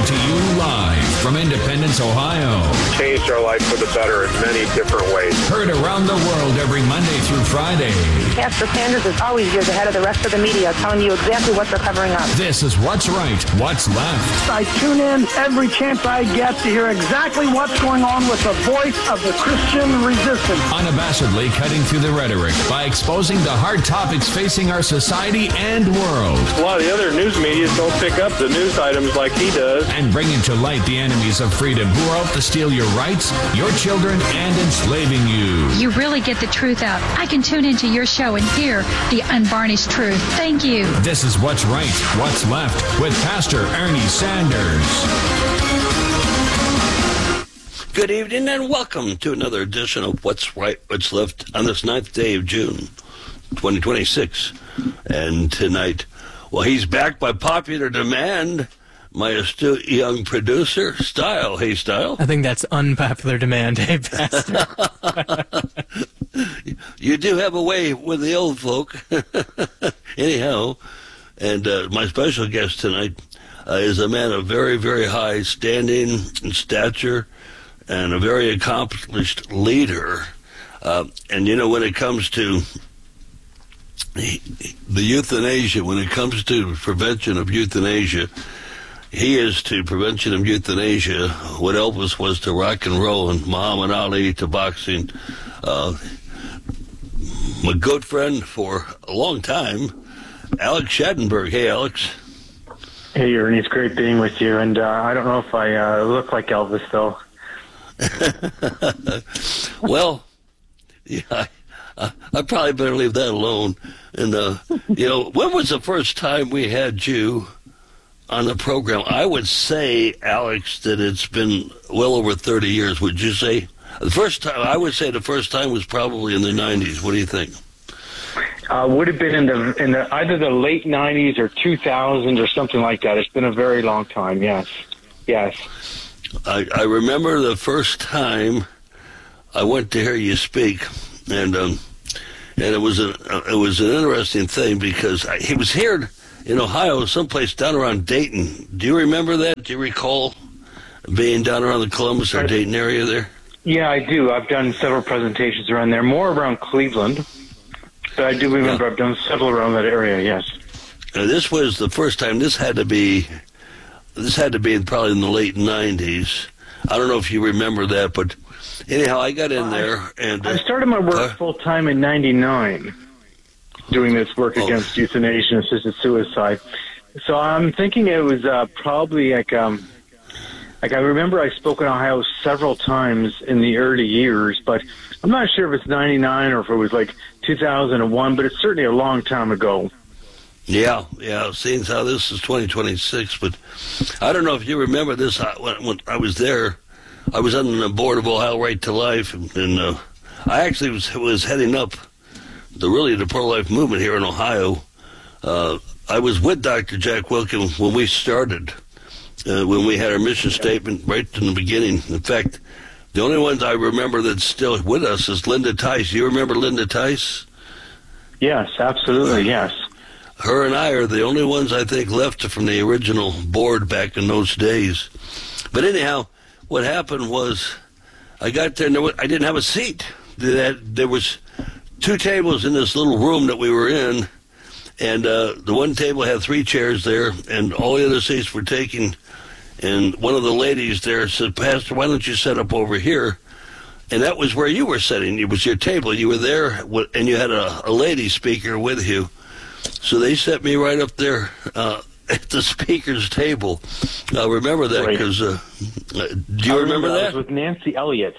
to you live from Independence, Ohio. Changed our life for the better in many different ways. Heard around the world every Monday through Friday. Pastor Sanders is always years ahead of the rest of the media, telling you exactly what they're covering up. This is What's Right, What's Left. I tune in every chance I get to hear exactly what's going on with the voice of the Christian resistance. Unabashedly cutting through the rhetoric by exposing the hard topics facing our society and world. A lot of the other news media don't pick up the news items like he does. And bringing to light the enemies of freedom who are out to steal your rights, your children, and enslaving you. You really get the truth out. I can tune into your show and hear the unvarnished truth. Thank you. This is What's Right, What's Left with Pastor Ernie Sanders. Good evening and welcome to another edition of What's Right, What's Left on this 9th day of June, 2026. And tonight, well, he's back by popular demand. My astute young producer, Style. Hey, Style. I think that's unpopular demand. Hey, Pastor. You do have a way with the old folk. Anyhow, and my special guest tonight is a man of very, very high standing and stature and a very accomplished leader. And, you know, when it comes to the euthanasia, when it comes to prevention of euthanasia, he is to prevention of euthanasia what Elvis was to rock and roll and Muhammad Ali to boxing. My good friend for a long time, Alex Schadenberg. Hey, Alex. Hey, Ernie. It's great being with you. And I don't know if I look like Elvis, though. Well, yeah, I probably better leave that alone. And, you know, when was the first time we had you on the program? I would say, Alex, that it's been well over 30 years. Would you say? The first time, I would say the first time was probably in the 90s. What do you think? Would have been in the either the late 90s or 2000s or something like that. It's been a very long time, yes. Yes. I remember the first time I went to hear you speak, and it was an interesting thing because he was here in Ohio, someplace down around Dayton. Do you remember that? Do you recall being down around the Columbus or Dayton area there? Yeah, I do. I've done several presentations around there, more around Cleveland. But I do remember I've done several around that area, yes. This was the first time. This had to be probably in the late 90s. I don't know if you remember that, but anyhow, I got in there. And I started my work full-time in 99, doing this work against euthanasia and assisted suicide. So I'm thinking it was probably like I remember I spoke in Ohio several times in the early years, but I'm not sure if it's 99 or if it was like 2001, but it's certainly a long time ago. Yeah, seeing how this is 2026, but I don't know if you remember this. When I was there, I was on the board of Ohio Right to Life, and I actually was heading up the pro-life movement here in Ohio. I was with Dr. Jack Wilkin when we started. When we had our mission statement right in the beginning. In fact, the only ones I remember that's still with us is Linda Tice. You remember Linda Tice? Yes, absolutely, yes. Her and I are the only ones, I think, left from the original board back in those days. But anyhow, what happened was I got there and I didn't have a seat. There was 2 tables in this little room that we were in, and the one table had 3 chairs there, and all the other seats were taken. And one of the ladies there said, "Pastor, why don't you set up over here?" And that was where you were sitting. It was your table. You were there, and you had a lady speaker with you. So they set me right up there at the speaker's table. I remember that because do you remember that? I was with Nancy Elliott.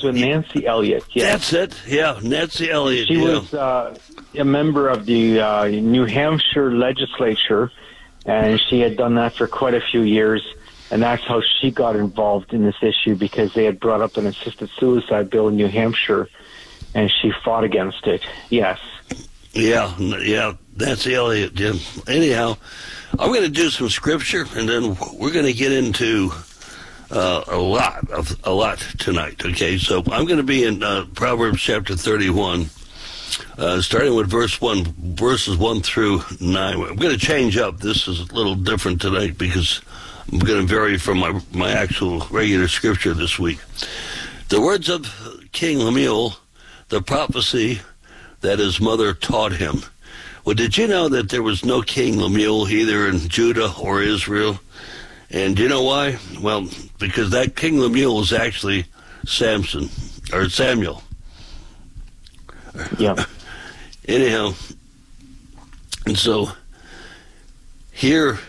Yes. That's it. Yeah, Nancy Elliott. She was a member of the New Hampshire legislature, and she had done that for quite a few years. And that's how she got involved in this issue, because they had brought up an assisted suicide bill in New Hampshire, and she fought against it. Yes. Yeah, Nancy Elliott, Jim. Anyhow, I'm going to do some scripture, and then we're going to get into a lot tonight, okay? So I'm going to be in Proverbs chapter 31, starting with verses 1 through 9. I'm going to change up. This is a little different tonight because I'm going to vary from my actual regular scripture this week. The words of King Lemuel, the prophecy that his mother taught him. Well, did you know that there was no King Lemuel either in Judah or Israel? And do you know why? Well, because that King Lemuel was actually Samuel. Yeah. Anyhow, and so here,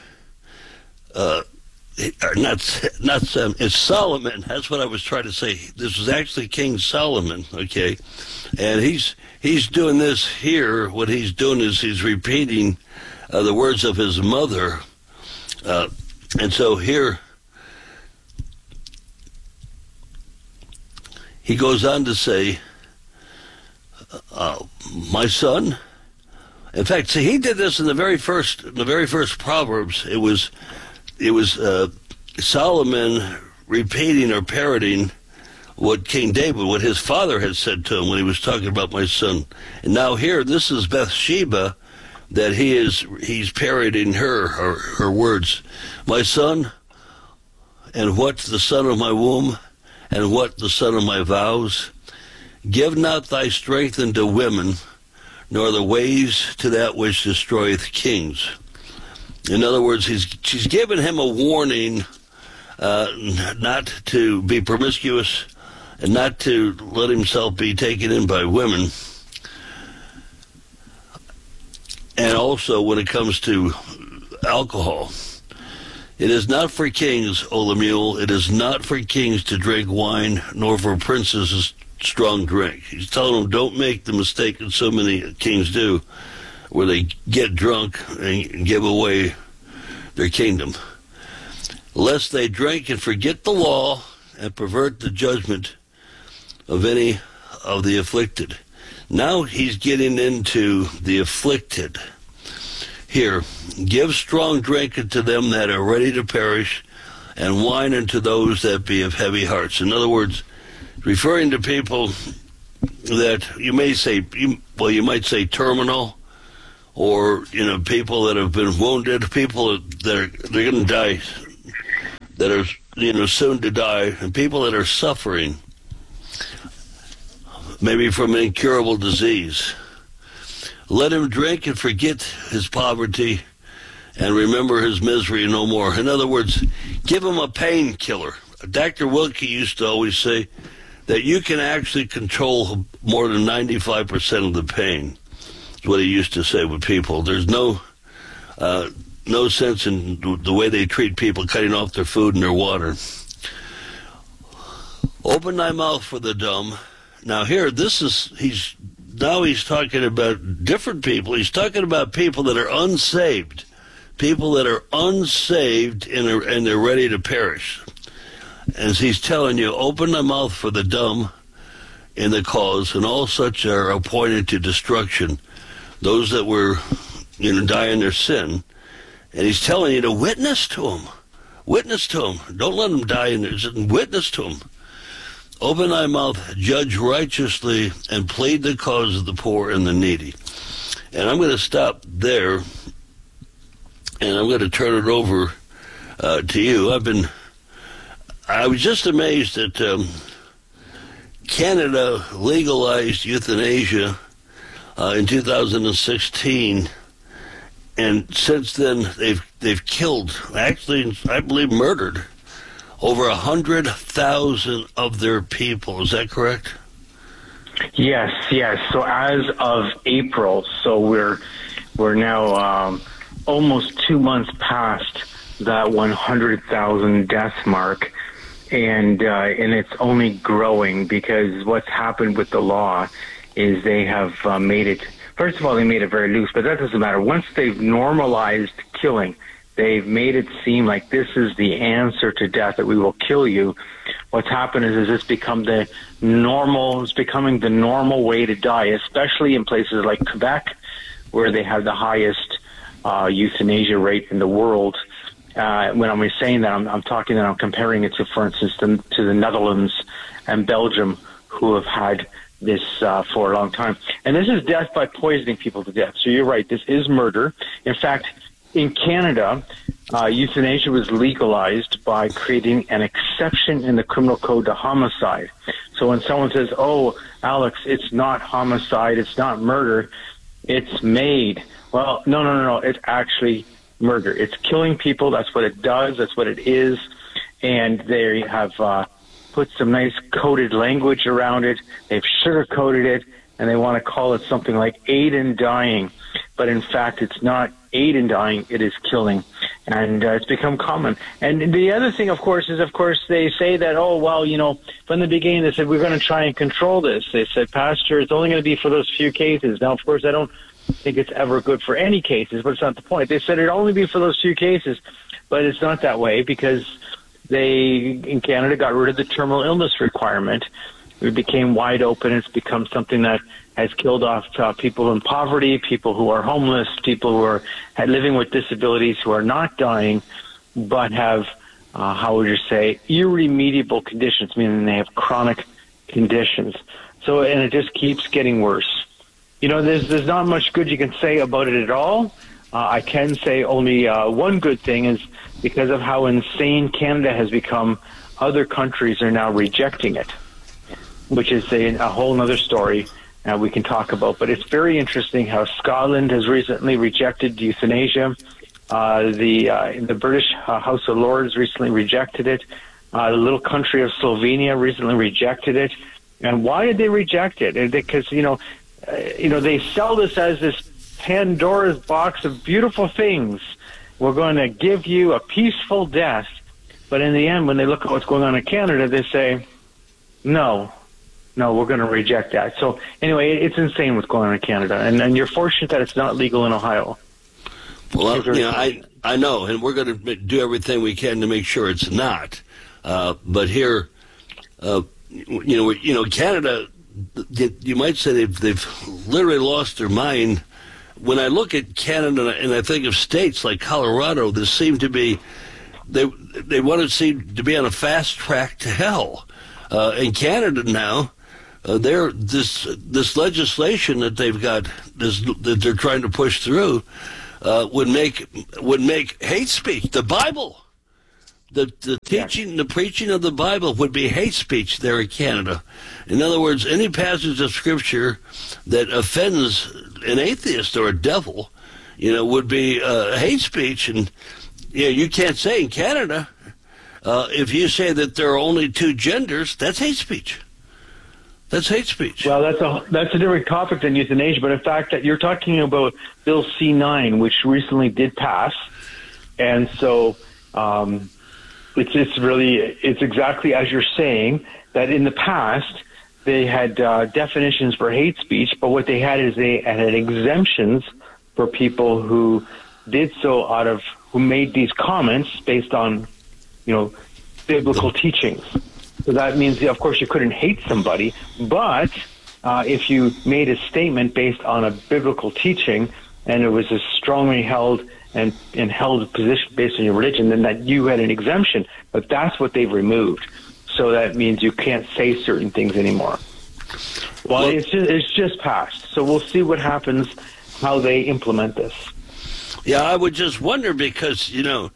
it's Solomon. That's what I was trying to say. This was actually King Solomon, okay? And he's doing this here. What he's doing is he's repeating the words of his mother. And so here, he goes on to say, my son. In fact, see, he did this in the very first Proverbs. It was Solomon repeating or parroting what King David, what his father had said to him when he was talking about my son. And now here, this is Bathsheba, that he's parroting her words. My son, and what the son of my womb, and what the son of my vows. Give not thy strength unto women, nor the ways to that which destroyeth kings. In other words, she's given him a warning not to be promiscuous and not to let himself be taken in by women. And also when it comes to alcohol, it is not for kings, O Lemuel, it is not for kings to drink wine, nor for princes strong drink. He's telling them, don't make the mistake that so many kings do, where they get drunk and give away their kingdom, lest they drink and forget the law and pervert the judgment of any of the afflicted. Now he's getting into the afflicted. Here, give strong drink unto them that are ready to perish, and wine unto those that be of heavy hearts. In other words, referring to people that you might say terminal, or people that have been wounded, people that they're going to die, that are soon to die, and people that are suffering, maybe from an incurable disease. Let him drink and forget his poverty, and remember his misery no more. In other words, give him a painkiller. Dr. Wilkie used to always say that you can actually control more than 95% of the pain. That's what he used to say with people. There's no sense in the way they treat people, cutting off their food and their water. Open thy mouth for the dumb. Now here, he's talking about different people. He's talking about people that are unsaved. People that are unsaved and they're ready to perish. As he's telling you, open thy mouth for the dumb in the cause, and all such are appointed to destruction. Those that were, die in their sin. And he's telling you to witness to them. Witness to them. Don't let them die in their sin. Witness to them. Open thy mouth, judge righteously, and plead the cause of the poor and the needy. And I'm going to stop there, and I'm going to turn it over to you. I was just amazed that Canada legalized euthanasia in 2016, and since then they've killed, actually I believe murdered, over 100,000 of their people. Is that correct? Yes. So as of April, so we're now almost 2 months past that 100,000 death mark, and it's only growing, because what's happened with the law is they have made it. First of all, they made it very loose, but that doesn't matter. Once they've normalized killing, they've made it seem like this is the answer to death, that we will kill you. What's happened is it's become the normal. It's becoming the normal way to die, especially in places like Quebec, where they have the highest euthanasia rate in the world. When I'm saying that, I'm talking that I'm comparing it to, for instance, to the Netherlands and Belgium, who have had this for a long time. And this is death by poisoning people to death. So you're right. This is murder. In fact, in Canada, euthanasia was legalized by creating an exception in the criminal code to homicide. So when someone says, "Oh, Alex, it's not homicide, it's not murder, it's MAID," well, no, it's actually murder. It's killing people. That's what it does. That's what it is. And they have put some nice coded language around it. They've sugar-coated it, and they want to call it something like aid in dying. But in fact, it's not aid in dying. It is killing. And it's become common. And the other thing, of course, is, they say that, oh, well, from the beginning they said, we're going to try and control this. They said, Pastor, it's only going to be for those few cases. Now, of course, I don't think it's ever good for any cases, but it's not the point. They said it'd only be for those few cases, but it's not that way, because they, in Canada, got rid of the terminal illness requirement. It became wide open. It's become something that has killed off people in poverty, people who are homeless, people who are living with disabilities who are not dying, but have, how would you say, irremediable conditions, meaning they have chronic conditions. So, and it just keeps getting worse. There's not much good you can say about it at all. I can say only one good thing is, because of how insane Canada has become, other countries are now rejecting it, which is a whole other story we can talk about. But it's very interesting how Scotland has recently rejected euthanasia. The British House of Lords recently rejected it. The little country of Slovenia recently rejected it. And why did they reject it? Because, they sell this as this Pandora's box of beautiful things. We're going to give you a peaceful death. But in the end, when they look at what's going on in Canada, they say, no, we're going to reject that. So anyway, it's insane what's going on in Canada. And you're fortunate that it's not legal in Ohio. Well, I know, and we're going to do everything we can to make sure it's not. But here, Canada, you might say they've literally lost their mind. When I look at Canada and I think of states like Colorado, there seem to be, they want to seem to be on a fast track to hell. In Canada now, this legislation that they've got, that they're trying to push through, would make hate speech. The Bible, the teaching, the preaching of the Bible would be hate speech there in Canada. In other words, any passage of Scripture that offends an atheist or a devil, would be hate speech. And you can't say in Canada, if you say that there are only two genders, that's hate speech. That's hate speech. Well, that's a different topic than euthanasia, but in fact, that you're talking about Bill C-9, which recently did pass, and so it's exactly as you're saying, that in the past they had definitions for hate speech, but what they had is they had exemptions for people who did so who made these comments based on, biblical teachings. So that means, of course, you couldn't hate somebody, but if you made a statement based on a biblical teaching and it was a strongly held and held position based on your religion, then that you had an exemption. But that's what they've removed. So that means you can't say certain things anymore. Well, it's just passed. So we'll see what happens, how they implement this. Yeah, I would just wonder because, here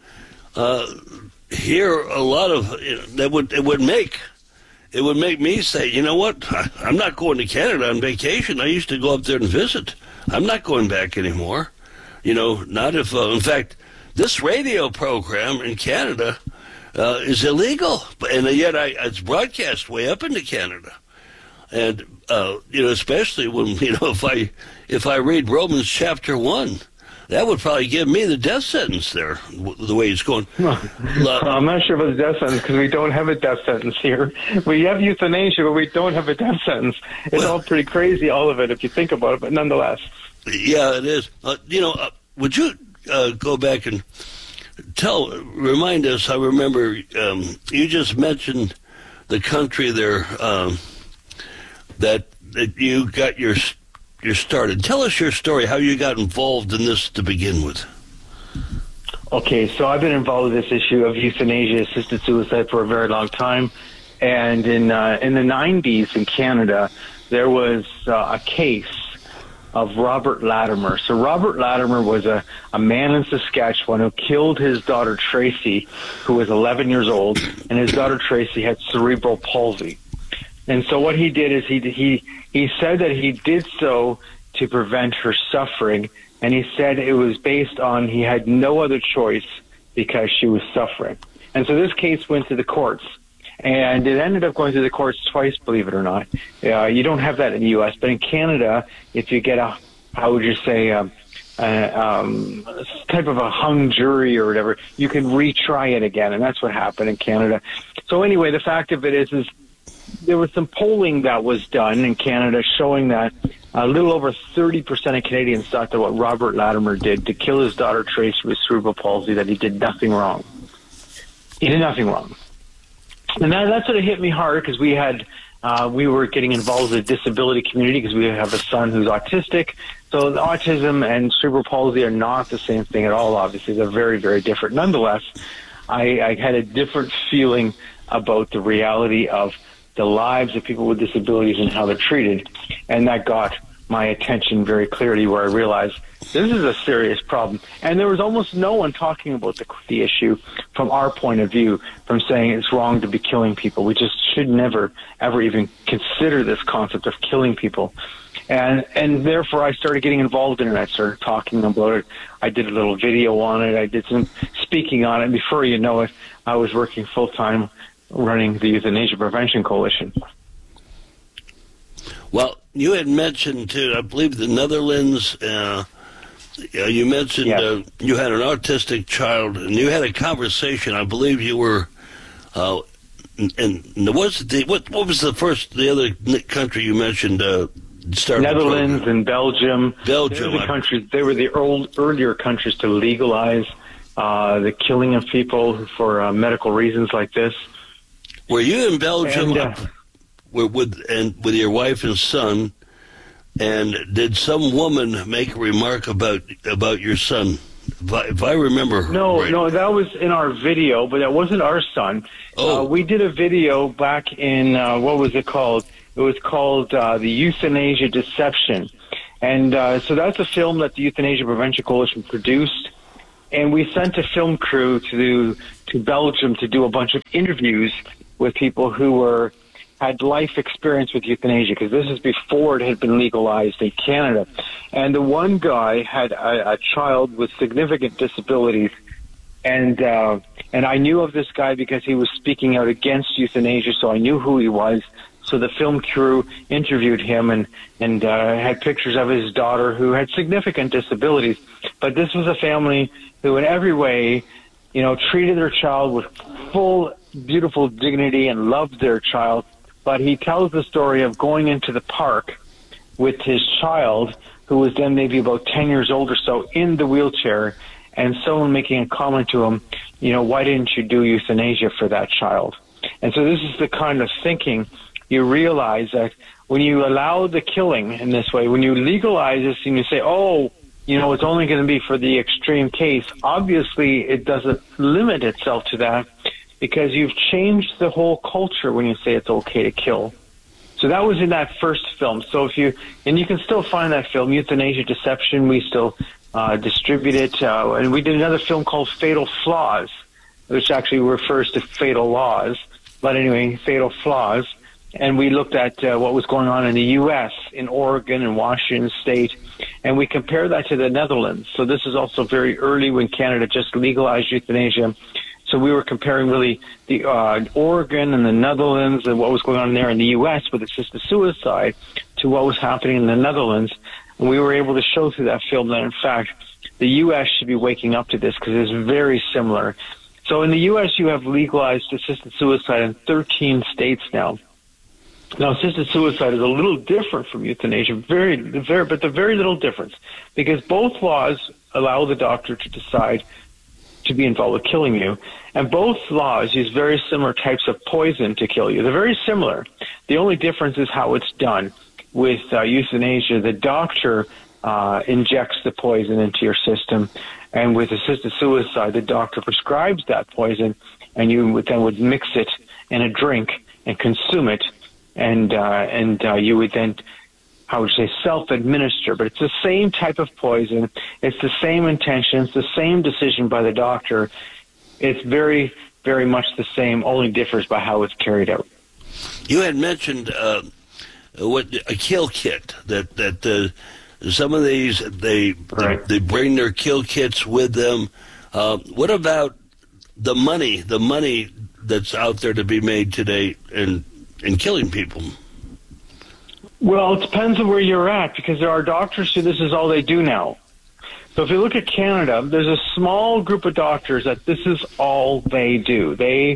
a lot of it would make me say, you know what? I'm not going to Canada on vacation. I used to go up there and visit. I'm not going back anymore. Not if, in fact, this radio program in Canada is illegal, and yet it's broadcast way up into Canada. And especially when if I read Romans chapter 1. That would probably give me the death sentence there, the way it's going. I'm not sure about the death sentence because we don't have a death sentence here. We have euthanasia, but we don't have a death sentence. It's all pretty crazy, all of it, if you think about it, but nonetheless. Yeah, it is. Would you go back and remind us, I remember you just mentioned the country there that you got your started. Tell us your story, how you got involved in this to begin with. Okay, so I've been involved with this issue of euthanasia-assisted suicide for a very long time. And in the 90s in Canada, there was a case of Robert Latimer. So Robert Latimer was a man in Saskatchewan who killed his daughter Tracy, who was 11 years old, and his daughter Tracy had cerebral palsy. And so what he did is he said that he did so to prevent her suffering, and he said it was based on he had no other choice because she was suffering. And so this case went to the courts, and it ended up going to the courts twice, believe it or not. You don't have that in the U.S., but in Canada, if you get a, how would you say, type of a hung jury or whatever, you can retry it again, and that's what happened in Canada. So anyway, the fact of it is there was some polling that was done in Canada showing that a little over 30% of Canadians thought that what Robert Latimer did to kill his daughter Tracy with cerebral palsy, that he did nothing wrong. He did nothing wrong. And that sort of hit me hard because we were getting involved with the disability community because we have a son who's autistic. So autism and cerebral palsy are not the same thing at all, obviously. They're very, very different. Nonetheless, I had a different feeling about the reality of the lives of people with disabilities and how they're treated. And that got my attention very clearly, where I realized this is a serious problem. And there was almost no one talking about the issue from our point of view, from saying it's wrong to be killing people. We just should never, ever even consider this concept of killing people. And therefore I started getting involved in it. I started talking about it. I did a little video on it. I did some speaking on it. And before you know it, I was working full-time running the Euthanasia Prevention Coalition. Well, you had mentioned, too, I believe the Netherlands, you mentioned you had an autistic child, and you had a conversation. I believe you were, what was the other country you mentioned started? Netherlands and Belgium. They were the earlier countries to legalize the killing of people for medical reasons like this. Were you in Belgium with your wife and son, and did some woman make a remark about your son? If I remember right. No, that was in our video, but that wasn't our son. Oh. We did a video back in, what was it called? It was called The Euthanasia Deception. And so that's a film that the Euthanasia Prevention Coalition produced. And we sent a film crew to Belgium to do a bunch of interviews with people who had life experience with euthanasia, because this is before it had been legalized in Canada. And the one guy had a child with significant disabilities, and I knew of this guy because he was speaking out against euthanasia, so I knew who he was. So the film crew interviewed him and had pictures of his daughter who had significant disabilities. But this was a family who in every way, treated their child with full, beautiful dignity and loved their child. But he tells the story of going into the park with his child, who was then maybe about 10 years old or so, in the wheelchair, and someone making a comment to him, why didn't you do euthanasia for that child? And so this is the kind of thinking you realize that when you allow the killing in this way, when you legalize this and you say, it's only going to be for the extreme case, obviously it doesn't limit itself to that, because you've changed the whole culture when you say it's okay to kill. So that was in that first film. So you can still find that film, Euthanasia Deception. We still distribute it. And we did another film called Fatal Flaws, which actually refers to fatal laws. But anyway, Fatal Flaws. And we looked at what was going on in the U.S., in Oregon and Washington State, and we compared that to the Netherlands. So this is also very early when Canada just legalized euthanasia. So we were comparing really the Oregon and the Netherlands and what was going on there in the U.S. with assisted suicide to what was happening in the Netherlands. And we were able to show through that film that, in fact, the U.S. should be waking up to this because it's very similar. So in the U.S., you have legalized assisted suicide in 13 states now. Now, assisted suicide is a little different from euthanasia, but the very little difference, because both laws allow the doctor to decide to be involved with killing you, and both laws use very similar types of poison to kill you. They're very similar. The only difference is how it's done. With euthanasia, the doctor injects the poison into your system, and with assisted suicide, the doctor prescribes that poison, and you then would mix it in a drink and consume it. And you would then how would you say, self-administer, but it's the same type of poison. It's the same intention. It's the same decision by the doctor. It's very, very much the same, only differs by how it's carried out. You had mentioned a kill kit, that some of these, they bring their kill kits with them. What about the money that's out there to be made today in killing people? Well, it depends on where you're at, because there are doctors who this is all they do now. So if you look at Canada, there's a small group of doctors that this is all they do. They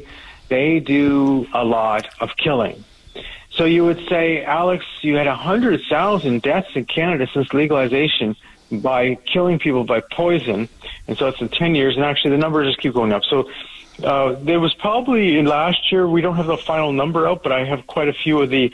do a lot of killing. So you would say, Alex, you had 100,000 deaths in Canada since legalization by killing people by poison, and so it's in 10 years, and actually the numbers just keep going up. So there was probably last year, we don't have the final number out, but I have quite a bit of the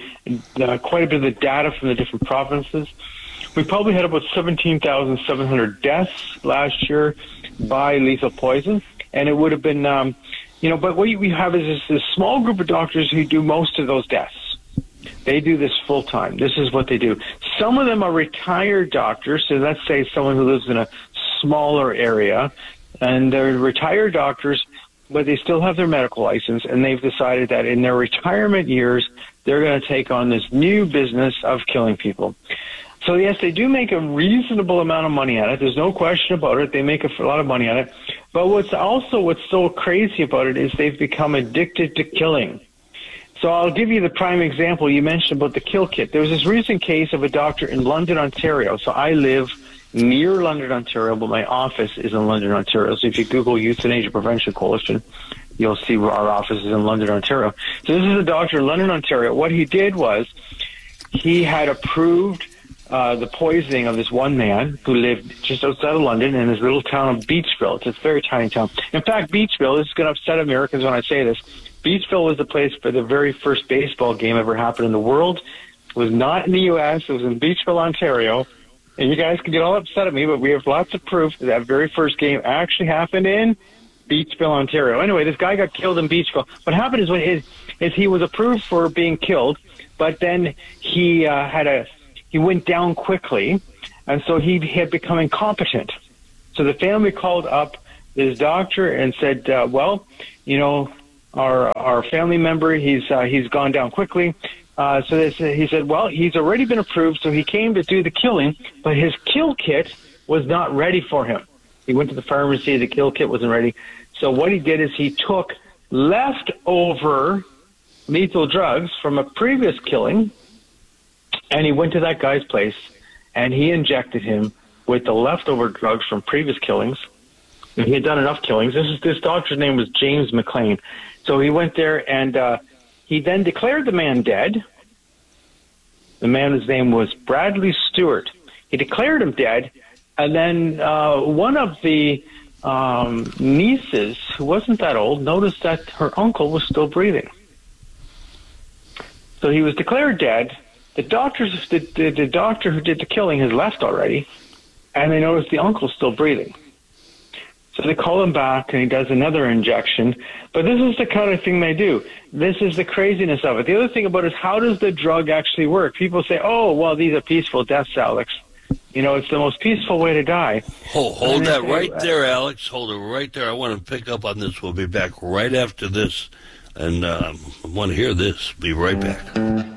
data from the different provinces. We probably had about 17,700 deaths last year by lethal poison, and it would have been, but what we have is this small group of doctors who do most of those deaths. They do this full time. This is what they do. Some of them are retired doctors, so let's say someone who lives in a smaller area, and they're retired doctors, but they still have their medical license, and they've decided that in their retirement years, they're going to take on this new business of killing people. So yes, they do make a reasonable amount of money at it. There's no question about it. They make a lot of money at it. But what's so crazy about it is they've become addicted to killing. So I'll give you the prime example. You mentioned about the kill kit. There was this recent case of a doctor in London, Ontario. So I live near London, Ontario, but my office is in London, Ontario. So if you Google Euthanasia Prevention Coalition, you'll see where our office is in London, Ontario. So this is a doctor in London, Ontario. What he did was he had approved the poisoning of this one man who lived just outside of London in his little town of Beachville. It's a very tiny town. In fact, Beachville, this is going to upset Americans when I say this, Beachville was the place for the very first baseball game ever happened in the world. It was not in the U.S. It was in Beachville, Ontario. And you guys can get all upset at me, but we have lots of proof that very first game actually happened in Beachville, Ontario. Anyway, this guy got killed in Beachville. What happened is he was approved for being killed, but then he went down quickly, and so he had become incompetent. So the family called up this doctor and said, our family member, he's gone down quickly. He said, well, he's already been approved, so he came to do the killing, but his kill kit was not ready for him. He went to the pharmacy, the kill kit wasn't ready. So what he did is he took leftover lethal drugs from a previous killing, and he went to that guy's place, and he injected him with the leftover drugs from previous killings. And he had done enough killings. This doctor's name was James McLean. So he went there, and he then declared the man dead. The man's name was Bradley Stewart. He declared him dead, and then one of the nieces, who wasn't that old, noticed that her uncle was still breathing. So he was declared dead. The doctor who did the killing has left already, and they noticed the uncle's still breathing. So they call him back, and he does another injection. But this is the kind of thing they do. This is the craziness of it. The other thing about it is, how does the drug actually work? People say, oh, well, these are peaceful deaths, Alex. It's the most peaceful way to die. Hold that right there, Alex. Hold it right there. I want to pick up on this. We'll be back right after this. And I want to hear this. Be right back.